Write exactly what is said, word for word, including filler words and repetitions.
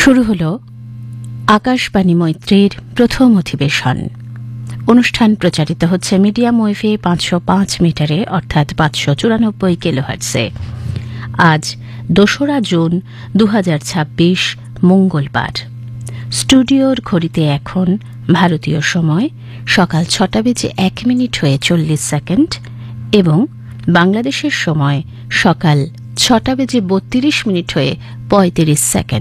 শুরু হলো আকাশবাণী মৈত্রীর প্রথম অধিবেশন। অনুষ্ঠান প্রচারিত হচ্ছে মিডিয়াম ওয়েভে পাঁচশো পাঁচ মিটারে অর্থাৎ পাঁচশো চুরানব্বই কিলোহার্টসে। আজ দোসরা জুন দু হাজার ছাব্বিশ মঙ্গলবার। স্টুডিওর ঘড়িতে এখন ভারতীয় সময় সকাল ছটা বেজে এক মিনিট হয়ে চল্লিশ সেকেন্ড এবং বাংলাদেশের সময় সকাল ছটা বেজে বত্রিশ মিনিট হয়ে পঁয়ত্রিশ সেকেন্ড।